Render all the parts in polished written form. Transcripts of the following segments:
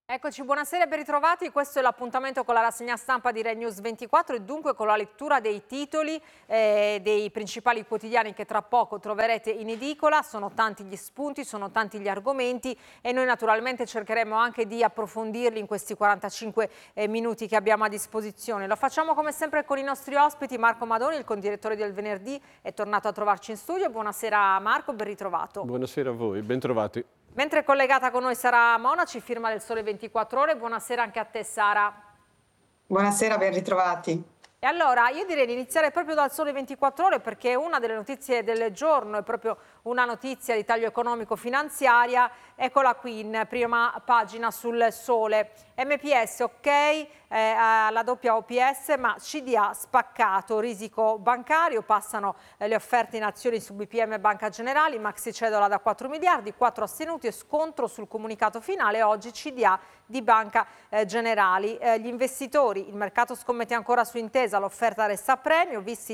Eccoci, buonasera e ben ritrovati. Questo è l'appuntamento con la rassegna stampa di Rai News 24 e dunque con la lettura dei titoli dei principali quotidiani che tra poco troverete in edicola. Sono tanti gli spunti, sono tanti gli argomenti e noi naturalmente cercheremo anche di approfondirli in questi 45 minuti che abbiamo a disposizione. Lo facciamo come sempre con i nostri ospiti. Marco Madoni, il condirettore del Venerdì, è tornato a trovarci in studio. Buonasera Marco, ben ritrovato. Buonasera a voi, ben trovati. Mentre è collegata con noi Sara Monaci, firma del Sole 24 Ore. Buonasera anche a te Sara. Buonasera, ben ritrovati. E allora io direi di iniziare proprio dal Sole 24 Ore perché una delle notizie del giorno è proprio una notizia di taglio economico-finanziaria. Eccola qui in prima pagina sul Sole. MPS ok alla doppia OPS ma CDA spaccato, risico bancario, passano le offerte in azioni su BPM e Banca Generali, maxi cedola da 4 miliardi, 4 astenuti e scontro sul comunicato finale, oggi CDA di Banca Generali. Gli investitori, il mercato scommette ancora su Intesa, l'offerta resta a premio, visti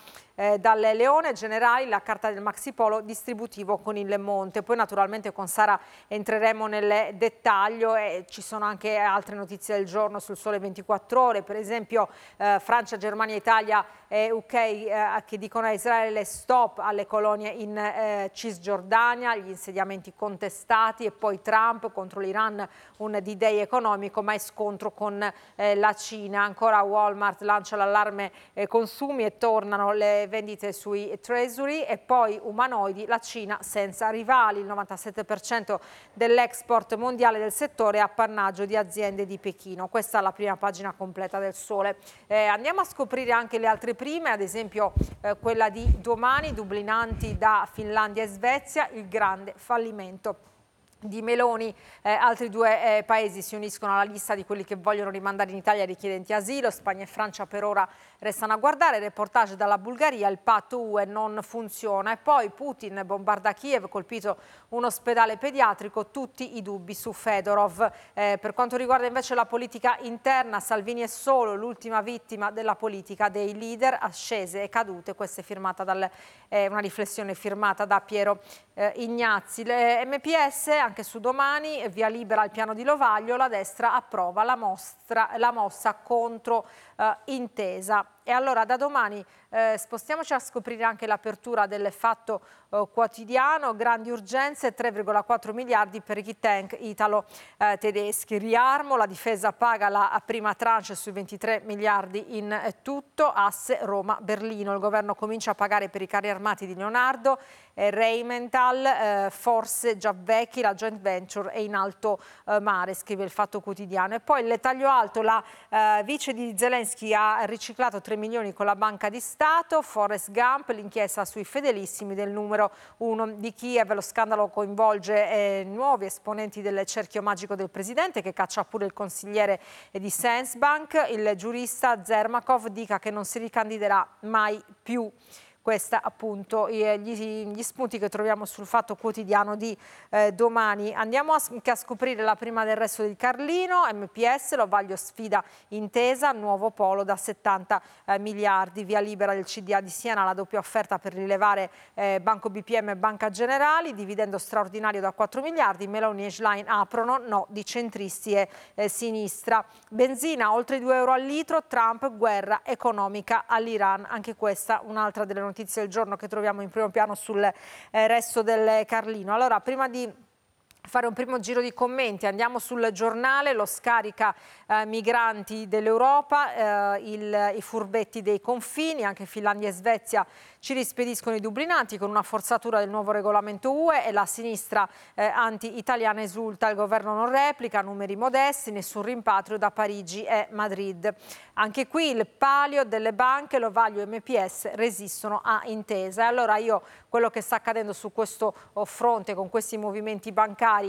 dal Leone Generali, la carta del maxipolo distributivo con il Monte. Poi naturalmente con Sara entreremo nel dettaglio e ci sono anche altre notizie del giorno sul Sole 24 Ore, per esempio Francia, Germania, Italia e UK che dicono a Israele stop alle colonie in Cisgiordania, gli insediamenti contestati, e poi Trump contro l'Iran, un D-Day economico ma è scontro con la Cina. Ancora Walmart lancia l'allarme consumi e tornano le vendite sui treasury, e poi umanoidi, la Cina senza rivali, il 97% dell'export mondiale del settore è appannaggio di aziende di Pechino. Questa è la prima pagina completa del Sole. Andiamo a scoprire anche le altre prime, ad esempio quella di Domani, dublinanti da Finlandia e Svezia, il grande fallimento di Meloni. Altri due paesi si uniscono alla lista di quelli che vogliono rimandare in Italia richiedenti asilo. Spagna e Francia per ora restano a guardare. Reportage dalla Bulgaria, il patto UE non funziona. E poi Putin bombarda Kiev, colpito un ospedale pediatrico, tutti i dubbi su Fedorov. Per quanto riguarda invece la politica interna, Salvini è solo l'ultima vittima della politica dei leader, ascese e cadute. Questa è firmata una riflessione firmata da Piero Ignazzi. Le MPS anche su Domani, via libera al piano di Lovaglio, la destra approva la mossa contro Intesa. E allora da Domani spostiamoci a scoprire anche l'apertura del Fatto Quotidiano, grandi urgenze, 3,4 miliardi per i think tank italo-tedeschi. Riarmo, la difesa paga la prima tranche sui 23 miliardi in tutto, asse Roma-Berlino. Il governo comincia a pagare per i carri armati di Leonardo, Rheinmetall, forse già vecchi, la joint venture è in alto mare, scrive il Fatto Quotidiano. E poi il taglio alto, la vice di Zelensky ha riciclato 3 milioni con la Banca di Stato, Forrest Gump, l'inchiesta sui fedelissimi del numero 1 di Kiev, lo scandalo coinvolge nuovi esponenti del cerchio magico del presidente che caccia pure il consigliere di Sensbank, il giurista Zermakov dica che non si ricandiderà mai più. Questi appunto gli spunti che troviamo sul Fatto Quotidiano di Domani. Andiamo anche a scoprire la prima del Resto del Carlino, MPS, Lovaglio sfida Intesa, nuovo polo da 70 miliardi, via libera del CDA di Siena, la doppia offerta per rilevare Banco BPM e Banca Generali, dividendo straordinario da 4 miliardi, Meloni e Schlein aprono, no di centristi e sinistra. Benzina, oltre 2 euro al litro, Trump, guerra economica all'Iran, anche questa un'altra delle notizie del giorno che troviamo in primo piano sul Resto del Carlino. Allora, prima di fare un primo giro di commenti, andiamo sul Giornale, lo scarica migranti dell'Europa, i furbetti dei confini, anche Finlandia e Svezia ci rispediscono i dublinanti con una forzatura del nuovo regolamento UE, e la sinistra anti-italiana esulta, il governo non replica, numeri modesti, nessun rimpatrio da Parigi e Madrid. Anche qui il palio delle banche, Lovaglio e MPS resistono a Intesa. E allora io quello che sta accadendo su questo fronte con questi movimenti bancari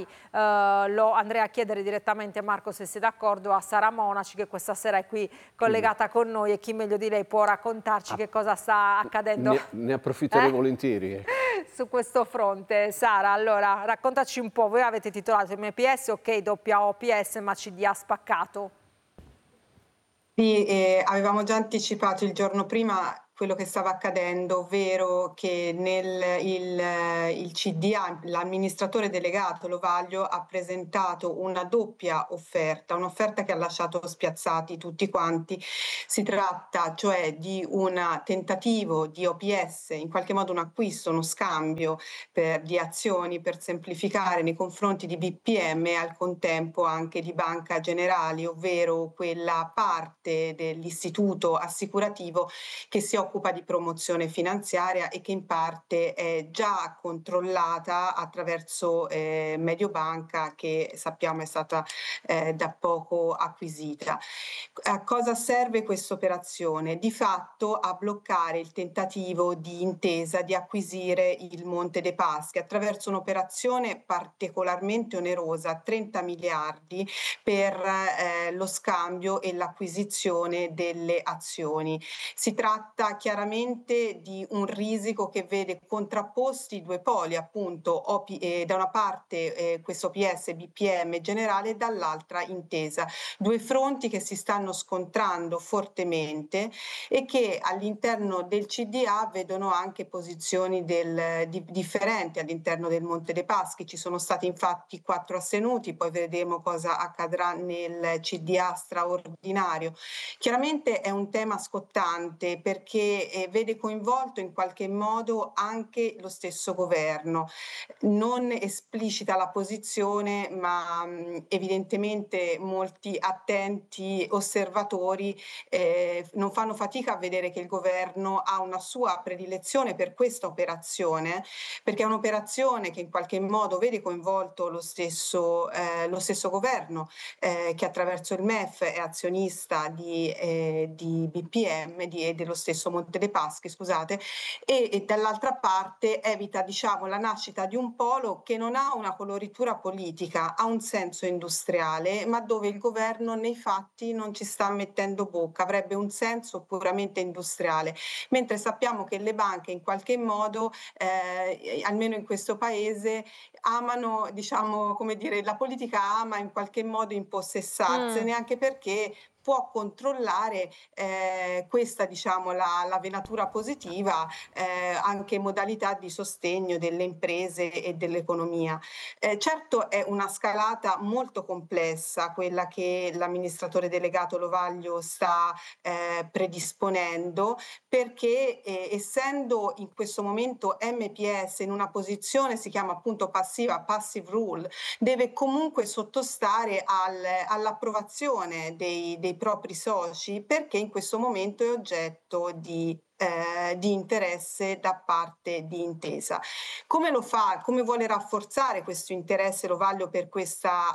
lo andrei a chiedere direttamente, Marco, se sei d'accordo, a Sara Monaci che questa sera è qui collegata con noi, e chi meglio di lei può raccontarci che cosa sta accadendo. Ne approfitterei volentieri. Su questo fronte. Sara, allora raccontaci un po', voi avete titolato MPS, ok, doppia OPS, ma CDA spaccato. Sì, avevamo già anticipato il giorno prima quello che stava accadendo, ovvero che il CDA, l'amministratore delegato Lovaglio, ha presentato una doppia offerta, un'offerta che ha lasciato spiazzati tutti quanti. Si tratta cioè di un tentativo di OPS, in qualche modo un acquisto, uno scambio di azioni per semplificare nei confronti di BPM e al contempo anche di Banca Generali, ovvero quella parte dell'istituto assicurativo che si occupa di promozione finanziaria e che in parte è già controllata attraverso Mediobanca, che sappiamo è stata da poco acquisita. A cosa serve questa operazione? Di fatto a bloccare il tentativo di intesa di acquisire il Monte dei Paschi attraverso un'operazione particolarmente onerosa, 30 miliardi per lo scambio e l'acquisizione delle azioni. Si tratta chiaramente di un risico che vede contrapposti due poli, appunto da una parte questo OPS BPM Generale e dall'altra Intesa, due fronti che si stanno scontrando fortemente e che all'interno del CDA vedono anche posizioni differenti all'interno del Monte dei Paschi. Ci sono stati infatti 4 astenuti, poi vedremo cosa accadrà nel CDA straordinario. Chiaramente è un tema scottante perché vede coinvolto in qualche modo anche lo stesso governo. Non esplicita la posizione, ma evidentemente molti attenti osservatori non fanno fatica a vedere che il governo ha una sua predilezione per questa operazione, perché è un'operazione che in qualche modo vede coinvolto lo stesso governo, che attraverso il MEF è azionista di BPM e dello stesso Monte dei Paschi, scusate, e dall'altra parte evita, diciamo, la nascita di un polo che non ha una coloritura politica, ha un senso industriale, ma dove il governo nei fatti non ci sta mettendo bocca, avrebbe un senso puramente industriale, mentre sappiamo che le banche in qualche modo, almeno in questo paese, amano, diciamo, come dire, la politica ama in qualche modo impossessarsene, anche perché può controllare questa, diciamo, la venatura positiva, anche modalità di sostegno delle imprese e dell'economia. Certo è una scalata molto complessa quella che l'amministratore delegato Lovaglio sta predisponendo, perché essendo in questo momento MPS in una posizione, si chiama appunto passive rule, deve comunque sottostare all'approvazione dei propri soci, perché in questo momento è oggetto di interesse da parte di Intesa. Come lo fa? Come vuole rafforzare questo interesse Lovaglio per questa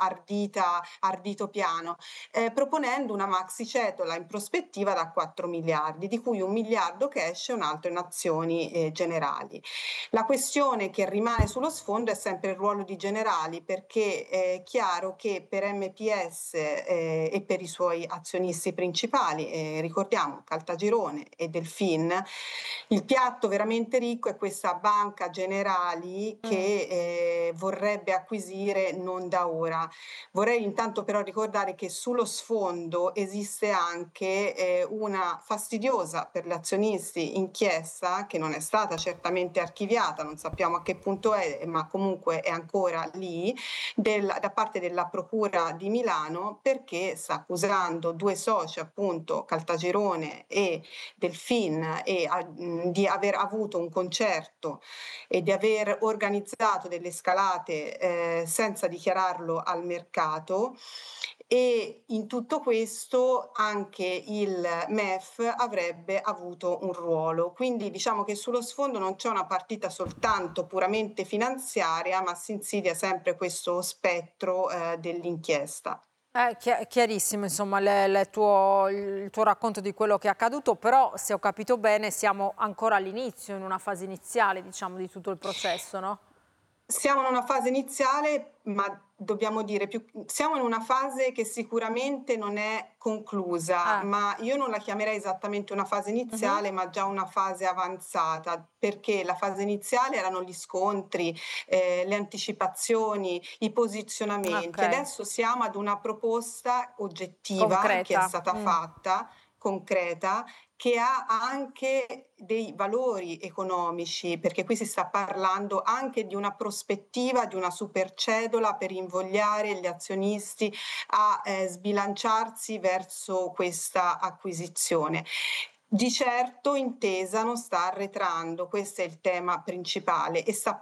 ardito piano? Proponendo una maxi cetola in prospettiva da 4 miliardi, di cui 1 miliardo cash e un altro in azioni generali. La questione che rimane sullo sfondo è sempre il ruolo di Generali, perché è chiaro che per MPS e per i suoi azionisti principali, ricordiamo Caltagirone e Delfin, il piatto veramente ricco è questa Banca Generali che vorrebbe acquisire non da ora. Vorrei intanto però ricordare che sullo sfondo esiste anche una fastidiosa per gli azionisti inchiesta che non è stata certamente archiviata, non sappiamo a che punto è, ma comunque è ancora lì, da parte della Procura di Milano, perché sta accusando due soci, appunto Caltagirone e Delfin, di aver avuto un concerto e di aver organizzato delle scalate senza dichiararlo al mercato, e in tutto questo anche il MEF avrebbe avuto un ruolo. Quindi diciamo che sullo sfondo non c'è una partita soltanto puramente finanziaria, ma si insidia sempre questo spettro dell'inchiesta. Chiarissimo, insomma, il tuo racconto di quello che è accaduto, però se ho capito bene siamo ancora all'inizio, in una fase iniziale, diciamo, di tutto il processo, no? Siamo in una fase iniziale, ma dobbiamo dire siamo in una fase che sicuramente non è conclusa, ma io non la chiamerei esattamente una fase iniziale, ma già una fase avanzata, perché la fase iniziale erano gli scontri, le anticipazioni, i posizionamenti. Adesso siamo ad una proposta oggettiva che è Concreta. stata fatta, concreta, che ha anche dei valori economici, perché qui si sta parlando anche di una prospettiva, di una supercedola per invogliare gli azionisti a sbilanciarsi verso questa acquisizione. Di certo Intesa non sta arretrando, questo è il tema principale, e sta